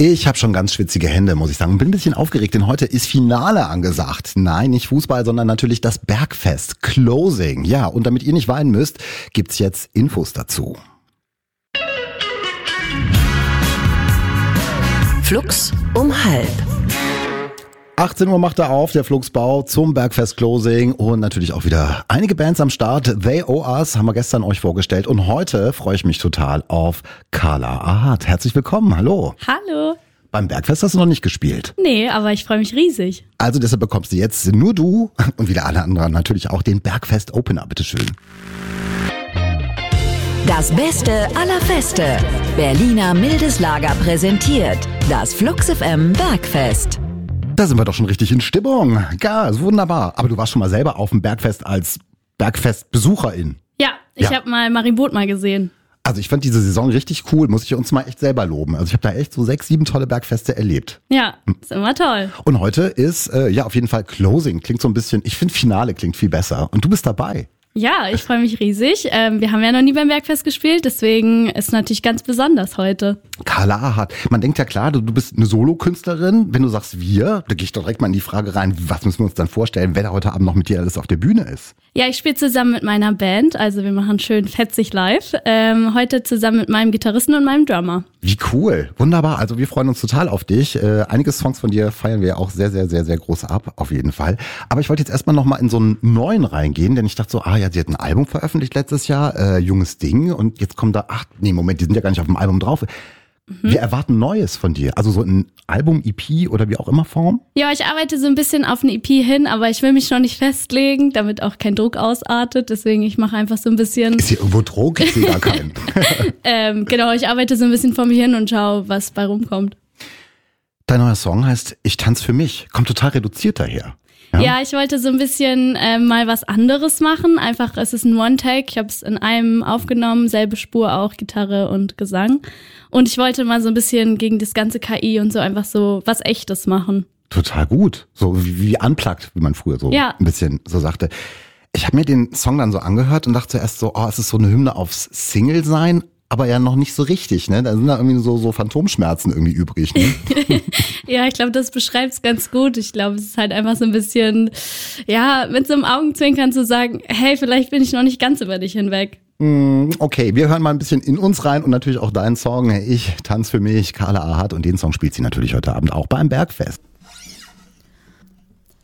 Ich habe schon ganz schwitzige Hände, muss ich sagen. Bin ein bisschen aufgeregt, denn heute ist Finale angesagt. Nein, nicht Fußball, sondern natürlich das Bergfest Closing. Ja, und damit ihr nicht weinen müsst, gibt's jetzt Infos dazu. Flux um 12:30. 18 Uhr macht er auf, der Flugsbau zum Bergfest Closing und natürlich auch wieder einige Bands am Start. They Owe Us haben wir gestern euch vorgestellt und heute freue ich mich total auf Carla Ahad. Herzlich willkommen, hallo. Hallo. Beim Bergfest hast du noch nicht gespielt. Nee, aber ich freue mich riesig. Also deshalb bekommst du jetzt nur du und wieder alle anderen natürlich auch den Bergfest Opener, bitteschön. Das Beste aller Feste. Berliner Mildes Lager präsentiert das Flux FM Bergfest. Da sind wir doch schon richtig in Stimmung. Ja, ist wunderbar. Aber du warst schon mal selber auf dem Bergfest als Bergfest-Besucherin. Ja, ich habe mal Marienbod mal gesehen. Also ich fand diese Saison richtig cool, muss ich uns mal echt selber loben. Also ich habe da echt so 6, 7 tolle Bergfeste erlebt. Ja, ist immer toll. Und heute ist ja auf jeden Fall Closing. Klingt so ein bisschen, ich finde Finale klingt viel besser. Und du bist dabei. Ja, ich freue mich riesig. Wir haben ja noch nie beim Bergfest gespielt, deswegen ist natürlich ganz besonders heute. Carla Ahad. Man denkt ja klar, du bist eine Solokünstlerin. Wenn du sagst wir, da gehe ich doch direkt mal in die Frage rein, was müssen wir uns dann vorstellen, wer da heute Abend noch mit dir alles auf der Bühne ist? Ja, ich spiele zusammen mit meiner Band, also wir machen schön fetzig live. Heute zusammen mit meinem Gitarristen und meinem Drummer. Wie cool, wunderbar. Also wir freuen uns total auf dich. Einige Songs von dir feiern wir auch sehr, sehr, sehr, sehr groß ab, auf jeden Fall. Aber ich wollte jetzt erstmal nochmal in so einen neuen reingehen, denn ich dachte so, sie hat ein Album veröffentlicht letztes Jahr, junges Ding, und jetzt kommt da, Moment, die sind ja gar nicht auf dem Album drauf. Wir erwarten Neues von dir, also so ein Album, EP oder wie auch immer Form? Ja, ich arbeite so ein bisschen auf eine EP hin, aber ich will mich noch nicht festlegen, damit auch kein Druck ausartet, deswegen ich mache einfach so ein bisschen... Ist hier irgendwo Druck? Ich sehe gar keinen. Genau, ich arbeite so ein bisschen vor mir hin und schaue, was bei rumkommt. Dein neuer Song heißt Ich tanz für mich, kommt total reduziert daher. Ja, ich wollte so ein bisschen mal was anderes machen. Einfach, es ist ein One-Take. Ich habe es in einem aufgenommen, selbe Spur auch, Gitarre und Gesang. Und ich wollte mal so ein bisschen gegen das ganze KI und so einfach so was Echtes machen. Total gut. So wie unplugged, wie man früher so ein bisschen so sagte. Ich habe mir den Song dann so angehört und dachte zuerst so, es ist so eine Hymne aufs Single-Sein. Aber ja noch nicht so richtig, ne? Da sind da irgendwie so Phantomschmerzen irgendwie übrig, ne? Ja, ich glaube, das beschreibt es ganz gut. Ich glaube, es ist halt einfach so ein bisschen, ja, mit so einem Augenzwinkern zu sagen, hey, vielleicht bin ich noch nicht ganz über dich hinweg. Okay, wir hören mal ein bisschen in uns rein und natürlich auch deinen Song. Ich tanz für mich, Carla Ahad, und den Song spielt sie natürlich heute Abend auch beim Bergfest.